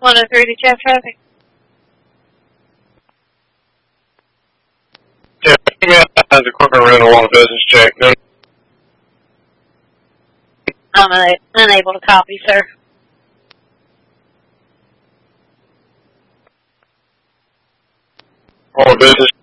103 to check traffic. Yeah, the equipment rental on a business check. I'm unable to copy, sir. On a business